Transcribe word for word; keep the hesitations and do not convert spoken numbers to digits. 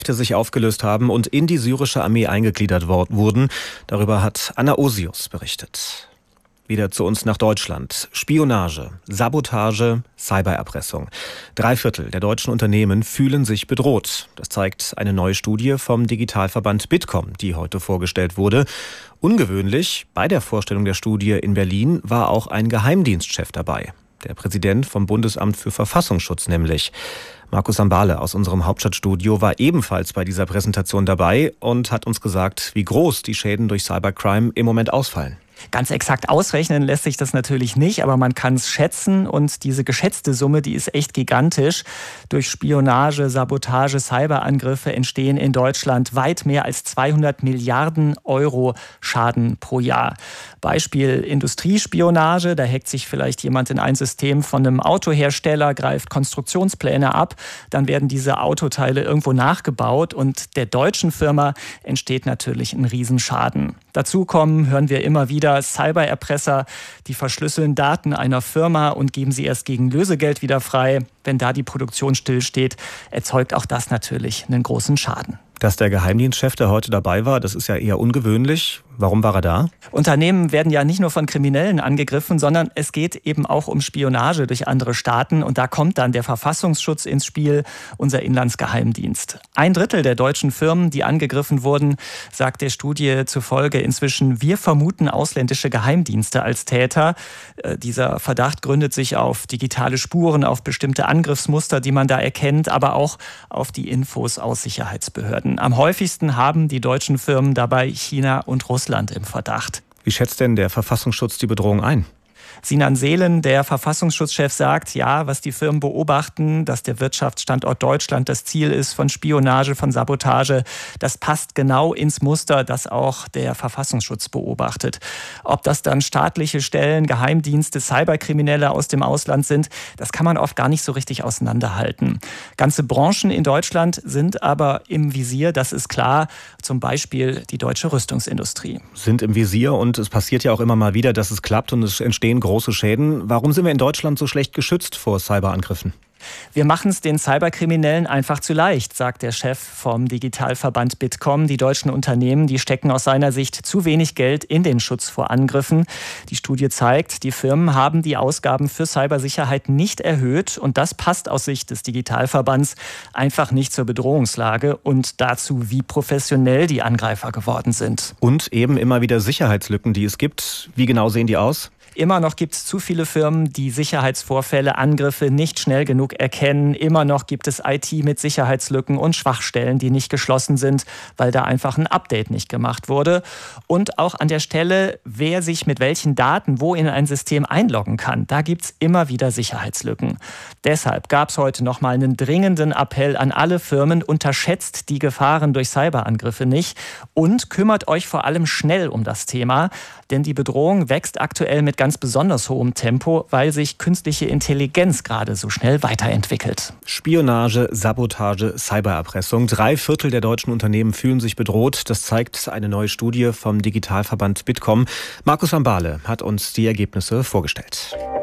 sich aufgelöst haben und in die syrische Armee eingegliedert wurden. Darüber hat Anna Osius berichtet. Wieder zu uns nach Deutschland. Spionage, Sabotage, Cybererpressung. Drei Viertel der deutschen Unternehmen fühlen sich bedroht. Das zeigt eine neue Studie vom Digitalverband Bitkom, die heute vorgestellt wurde. Ungewöhnlich, bei der Vorstellung der Studie in Berlin war auch ein Geheimdienstchef dabei. Der Präsident vom Bundesamt für Verfassungsschutz nämlich. Markus Sambale aus unserem Hauptstadtstudio war ebenfalls bei dieser Präsentation dabei und hat uns gesagt, wie groß die Schäden durch Cybercrime im Moment ausfallen. Ganz exakt ausrechnen lässt sich das natürlich nicht, aber man kann es schätzen und diese geschätzte Summe, die ist echt gigantisch. Durch Spionage, Sabotage, Cyberangriffe entstehen in Deutschland weit mehr als zweihundert Milliarden Euro Schaden pro Jahr. Beispiel Industriespionage, da hackt sich vielleicht jemand in ein System von einem Autohersteller, greift Konstruktionspläne ab, dann werden diese Autoteile irgendwo nachgebaut und der deutschen Firma entsteht natürlich ein Riesenschaden. Dazu kommen, hören wir immer wieder, Cybererpresser, die verschlüsseln Daten einer Firma und geben sie erst gegen Lösegeld wieder frei. Wenn da die Produktion stillsteht, erzeugt auch das natürlich einen großen Schaden. Dass der Geheimdienstchef, der heute dabei war, das ist ja eher ungewöhnlich. Warum war er da? Unternehmen werden ja nicht nur von Kriminellen angegriffen, sondern es geht eben auch um Spionage durch andere Staaten. Und da kommt dann der Verfassungsschutz ins Spiel, unser Inlandsgeheimdienst. Ein Drittel der deutschen Firmen, die angegriffen wurden, sagt der Studie zufolge inzwischen, wir vermuten ausländische Geheimdienste als Täter. Äh, dieser Verdacht gründet sich auf digitale Spuren, auf bestimmte Angriffsmuster, die man da erkennt, aber auch auf die Infos aus Sicherheitsbehörden. Am häufigsten haben die deutschen Firmen dabei China und Russland im Verdacht. Wie schätzt denn der Verfassungsschutz die Bedrohung ein? Sinan Seelen, der Verfassungsschutzchef, sagt, ja, was die Firmen beobachten, dass der Wirtschaftsstandort Deutschland das Ziel ist von Spionage, von Sabotage, das passt genau ins Muster, das auch der Verfassungsschutz beobachtet. Ob das dann staatliche Stellen, Geheimdienste, Cyberkriminelle aus dem Ausland sind, das kann man oft gar nicht so richtig auseinanderhalten. Ganze Branchen in Deutschland sind aber im Visier, das ist klar, zum Beispiel die deutsche Rüstungsindustrie. Sind im Visier und es passiert ja auch immer mal wieder, dass es klappt und es entstehen große Schäden. Warum sind wir in Deutschland so schlecht geschützt vor Cyberangriffen? Wir machen es den Cyberkriminellen einfach zu leicht, sagt der Chef vom Digitalverband Bitkom. Die deutschen Unternehmen, die stecken aus seiner Sicht zu wenig Geld in den Schutz vor Angriffen. Die Studie zeigt, die Firmen haben die Ausgaben für Cybersicherheit nicht erhöht. Und das passt aus Sicht des Digitalverbands einfach nicht zur Bedrohungslage und dazu, wie professionell die Angreifer geworden sind. Und eben immer wieder Sicherheitslücken, die es gibt. Wie genau sehen die aus? Immer noch gibt es zu viele Firmen, die Sicherheitsvorfälle, Angriffe nicht schnell genug erkennen. Immer noch gibt es I T mit Sicherheitslücken und Schwachstellen, die nicht geschlossen sind, weil da einfach ein Update nicht gemacht wurde. Und auch an der Stelle, wer sich mit welchen Daten wo in ein System einloggen kann, da gibt es immer wieder Sicherheitslücken. Deshalb gab es heute nochmal einen dringenden Appell an alle Firmen, unterschätzt die Gefahren durch Cyberangriffe nicht und kümmert euch vor allem schnell um das Thema, denn die Bedrohung wächst aktuell mit ganz besonders hohem Tempo, weil sich künstliche Intelligenz gerade so schnell weiterentwickelt. Spionage, Sabotage, Cybererpressung. Drei Viertel der deutschen Unternehmen fühlen sich bedroht. Das zeigt eine neue Studie vom Digitalverband Bitkom. Markus Sambale hat uns die Ergebnisse vorgestellt.